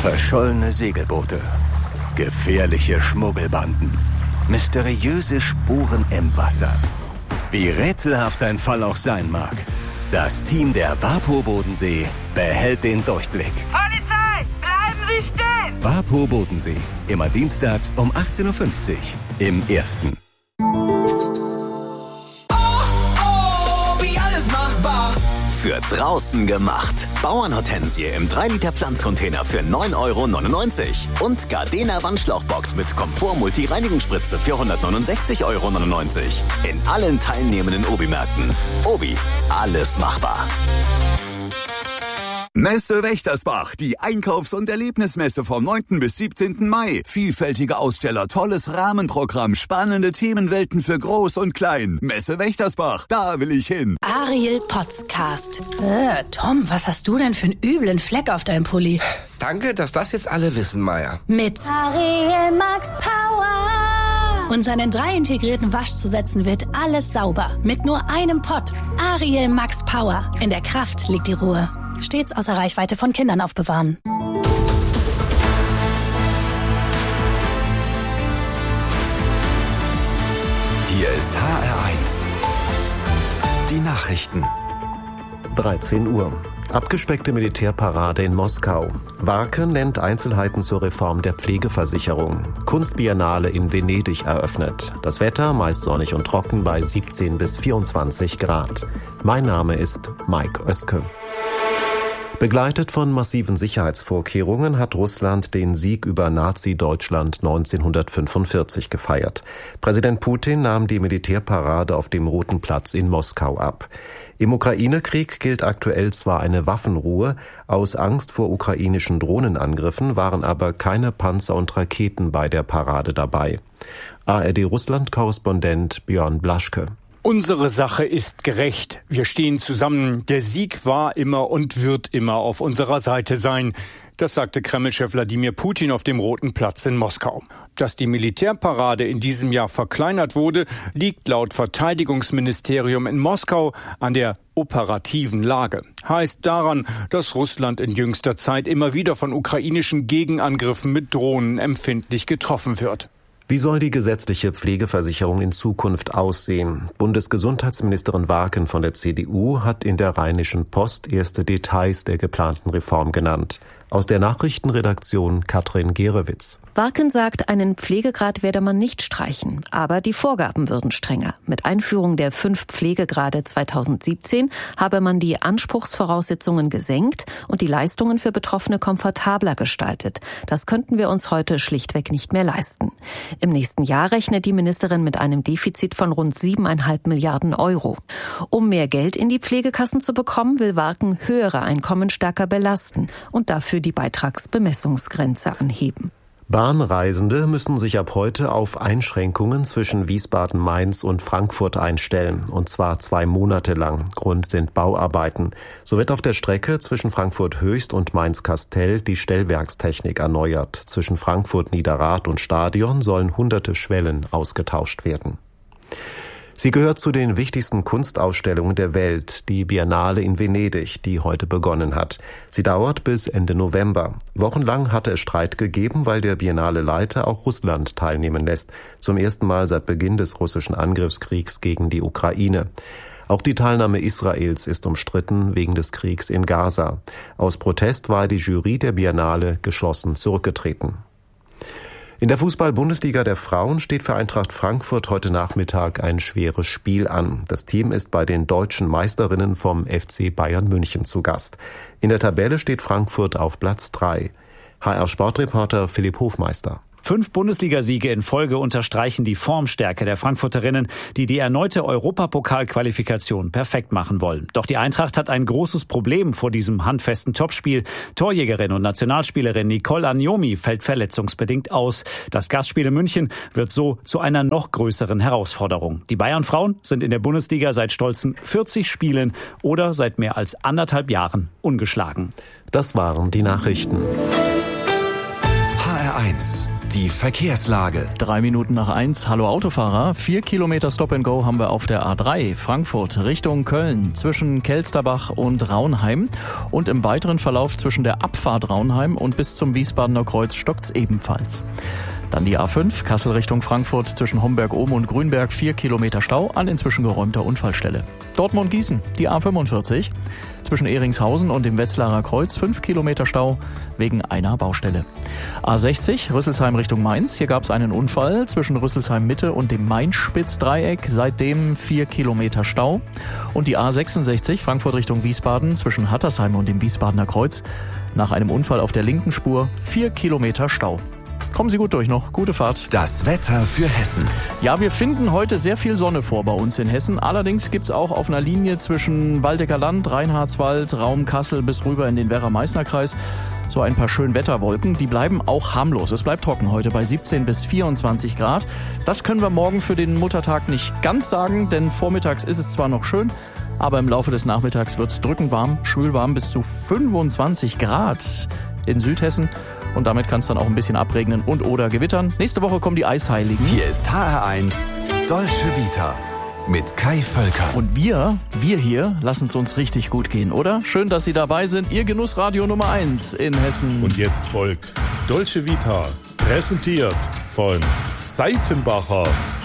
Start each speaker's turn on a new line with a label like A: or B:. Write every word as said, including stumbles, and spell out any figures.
A: Verschollene Segelboote, gefährliche Schmuggelbanden, mysteriöse Spuren im Wasser. Wie rätselhaft ein Fall auch sein mag, das Team der WaPo Bodensee behält den Durchblick.
B: Polizei, bleiben Sie stehen!
A: WaPo Bodensee, immer dienstags um achtzehn Uhr fünfzig im Ersten.
C: Für draußen gemacht. Bauernhortensie im drei Liter Pflanzcontainer für neun Euro neunundneunzig. Und Gardena Wandschlauchbox mit Komfort-Multi-Reinigungsspritze für hundertneunundsechzig Euro neunundneunzig. In allen teilnehmenden Obi-Märkten. Obi, alles machbar.
D: Messe Wächtersbach, die Einkaufs- und Erlebnismesse vom neunten bis siebzehnten Mai. Vielfältige Aussteller, tolles Rahmenprogramm, spannende Themenwelten für Groß und Klein. Messe Wächtersbach, da will ich hin.
E: Ariel Podcast. Äh, Tom, was hast du denn für einen üblen Fleck auf deinem Pulli?
F: Danke, dass das jetzt alle wissen, Maya.
E: Mit
G: Ariel Max Power.
E: Und seinen drei integrierten Waschzusätzen wird alles sauber. Mit nur einem Pott. Ariel Max Power. In der Kraft liegt die Ruhe. Stets außer Reichweite von Kindern aufbewahren.
C: Hier ist H R eins. Die Nachrichten.
H: dreizehn Uhr. Abgespeckte Militärparade in Moskau. Warken nennt Einzelheiten zur Reform der Pflegeversicherung. Kunstbiennale in Venedig eröffnet. Das Wetter meist sonnig und trocken bei siebzehn bis vierundzwanzig Grad. Mein Name ist Mike Oeske. Begleitet von massiven Sicherheitsvorkehrungen hat Russland den Sieg über Nazi-Deutschland neunzehnhundertfünfundvierzig gefeiert. Präsident Putin nahm die Militärparade auf dem Roten Platz in Moskau ab. Im Ukraine-Krieg gilt aktuell zwar eine Waffenruhe, aus Angst vor ukrainischen Drohnenangriffen waren aber keine Panzer und Raketen bei der Parade dabei. A R D-Russland-Korrespondent Björn Blaschke.
I: Unsere Sache ist gerecht. Wir stehen zusammen. Der Sieg war immer und wird immer auf unserer Seite sein. Das sagte Kreml-Chef Wladimir Putin auf dem Roten Platz in Moskau. Dass die Militärparade in diesem Jahr verkleinert wurde, liegt laut Verteidigungsministerium in Moskau an der operativen Lage. Heißt daran, dass Russland in jüngster Zeit immer wieder von ukrainischen Gegenangriffen mit Drohnen empfindlich getroffen wird.
H: Wie soll die gesetzliche Pflegeversicherung in Zukunft aussehen? Bundesgesundheitsministerin Warken von der C D U hat in der Rheinischen Post erste Details der geplanten Reform genannt. Aus der Nachrichtenredaktion Katrin Gerewitz.
J: Warken sagt, einen Pflegegrad werde man nicht streichen, aber die Vorgaben würden strenger. Mit Einführung der fünf Pflegegrade zweitausendsiebzehn habe man die Anspruchsvoraussetzungen gesenkt und die Leistungen für Betroffene komfortabler gestaltet. Das könnten wir uns heute schlichtweg nicht mehr leisten. Im nächsten Jahr rechnet die Ministerin mit einem Defizit von rund siebeneinhalb Milliarden Euro. Um mehr Geld in die Pflegekassen zu bekommen, will Warken höhere Einkommen stärker belasten und dafür die Beitragsbemessungsgrenze anheben.
H: Bahnreisende müssen sich ab heute auf Einschränkungen zwischen Wiesbaden-Mainz und Frankfurt einstellen, und zwar zwei Monate lang. Grund sind Bauarbeiten. So wird auf der Strecke zwischen Frankfurt Höchst und Mainz-Kastel die Stellwerkstechnik erneuert. Zwischen Frankfurt-Niederrad und Stadion sollen hunderte Schwellen ausgetauscht werden. Sie gehört zu den wichtigsten Kunstausstellungen der Welt, die Biennale in Venedig, die heute begonnen hat. Sie dauert bis Ende November. Wochenlang hatte es Streit gegeben, weil der Biennale-Leiter auch Russland teilnehmen lässt. Zum ersten Mal seit Beginn des russischen Angriffskriegs gegen die Ukraine. Auch die Teilnahme Israels ist umstritten wegen des Kriegs in Gaza. Aus Protest war die Jury der Biennale geschlossen zurückgetreten. In der Fußball-Bundesliga der Frauen steht für Eintracht Frankfurt heute Nachmittag ein schweres Spiel an. Das Team ist bei den deutschen Meisterinnen vom F C Bayern München zu Gast. In der Tabelle steht Frankfurt auf Platz drei. H R-Sportreporter Philipp Hofmeister.
K: Fünf Bundesligasiege in Folge unterstreichen die Formstärke der Frankfurterinnen, die die erneute Europapokal-Qualifikation perfekt machen wollen. Doch die Eintracht hat ein großes Problem vor diesem handfesten Topspiel. Torjägerin und Nationalspielerin Nicole Agnomi fällt verletzungsbedingt aus. Das Gastspiel in München wird so zu einer noch größeren Herausforderung. Die Bayern-Frauen sind in der Bundesliga seit stolzen vierzig Spielen oder seit mehr als anderthalb Jahren ungeschlagen.
H: Das waren die Nachrichten.
C: H R eins.
L: die Verkehrslage.
M: Drei Minuten nach eins. Hallo Autofahrer. Vier Kilometer Stop and Go haben wir auf der A drei Frankfurt Richtung Köln zwischen Kelsterbach und Raunheim. Und im weiteren Verlauf zwischen der Abfahrt Raunheim und bis zum Wiesbadener Kreuz stockt's ebenfalls. Dann die A fünf, Kassel Richtung Frankfurt zwischen Homberg-Ohm und Grünberg, vier Kilometer Stau an inzwischen geräumter Unfallstelle. Dortmund-Gießen, die A fünfundvierzig, zwischen Ehringshausen und dem Wetzlarer Kreuz, fünf Kilometer Stau wegen einer Baustelle. A sechzig, Rüsselsheim Richtung Mainz, hier gab es einen Unfall zwischen Rüsselsheim-Mitte und dem Main-Spitz-Dreieck, seitdem vier Kilometer Stau. Und die A sechsundsechzig, Frankfurt Richtung Wiesbaden, zwischen Hattersheim und dem Wiesbadener Kreuz, nach einem Unfall auf der linken Spur, vier Kilometer Stau. Kommen Sie gut durch noch. Gute Fahrt.
L: Das Wetter für Hessen.
M: Ja, wir finden heute sehr viel Sonne vor bei uns in Hessen. Allerdings gibt's auch auf einer Linie zwischen Waldecker Land, Reinhardswald, Raum Kassel bis rüber in den Werra-Meißner-Kreis so ein paar Schönwetterwolken. Die bleiben auch harmlos. Es bleibt trocken heute bei siebzehn bis vierundzwanzig Grad. Das können wir morgen für den Muttertag nicht ganz sagen, denn vormittags ist es zwar noch schön, aber im Laufe des Nachmittags wird's drückend warm, schwülwarm bis zu fünfundzwanzig Grad in Südhessen. Und damit kann es dann auch ein bisschen abregnen und oder gewittern. Nächste Woche kommen die Eisheiligen.
L: Hier ist H R eins Dolce Vita mit Kai Völker.
M: Und wir, wir hier, lassen es uns richtig gut gehen, oder? Schön, dass Sie dabei sind. Ihr Genussradio Nummer eins in Hessen.
N: Und jetzt folgt Dolce Vita, präsentiert von Seitenbacher.